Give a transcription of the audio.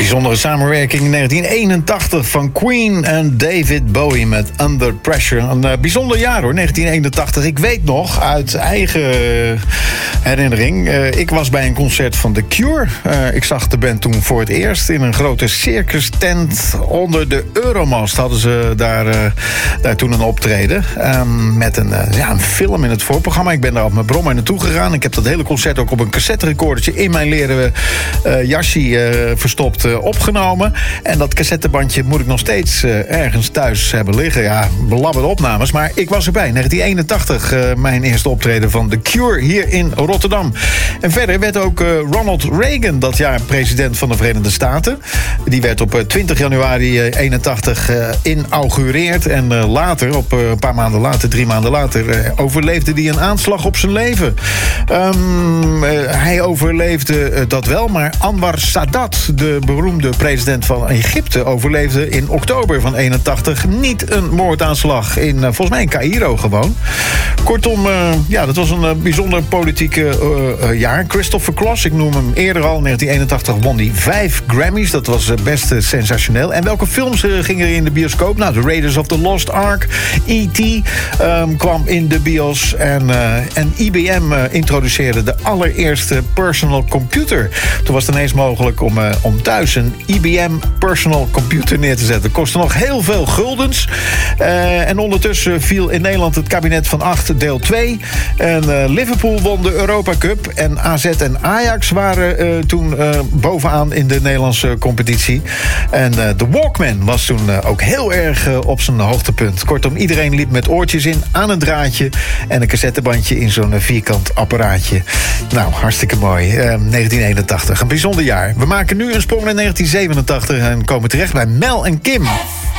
Bijzondere samenwerking in 1981 van Queen en David Bowie met Under Pressure. Een bijzonder jaar hoor, 1981. Ik weet nog uit eigen herinnering. Ik was bij een concert van The Cure. Ik zag de band toen voor het eerst in een grote circus tent onder de Euromast. Hadden ze daar toen een optreden. Met een film in het voorprogramma. Ik ben daar op mijn brommer naartoe gegaan. Ik heb dat hele concert ook op een cassetterecordertje in mijn leren jasje verstopt opgenomen. En dat cassettebandje moet ik nog steeds ergens thuis hebben liggen. Ja, belabberde opnames. Maar ik was erbij. 1981, mijn eerste optreden van The Cure hier in Rotterdam. En verder werd ook Ronald Reagan dat jaar president van de Verenigde Staten. Die werd op 20 januari 81 inaugureerd. En later, op een paar maanden later, 3 maanden later, overleefde hij een aanslag op zijn leven. Hij overleefde dat wel, maar Anwar Sadat, de beroemde president van Egypte, overleefde in oktober van 81 niet een moordaanslag in, volgens mij in Caïro gewoon. Kortom, dat was een bijzonder politieke jaar. Christopher Cross, ik noem hem eerder al, in 1981 won hij 5 Grammys. Dat was best sensationeel. En welke films gingen er in de bioscoop? Nou, The Raiders of the Lost Ark, E.T. Kwam in de bios. En IBM introduceerde de allereerste personal computer. Toen was het ineens mogelijk om thuis een IBM personal computer neer te zetten. Kostte nog heel veel guldens. En ondertussen viel in Nederland het kabinet van 8 deel 2. En Liverpool won de Europa Cup. En AZ en Ajax waren toen bovenaan in de Nederlandse competitie. En de Walkman was toen ook heel erg op zijn hoogtepunt. Kortom, iedereen liep met oortjes in aan een draadje en een cassettebandje in zo'n vierkant apparaatje. Nou, hartstikke mooi. 1981, een bijzonder jaar. We maken nu een sprong naar 1987 en komen terecht bij Mel en Kim.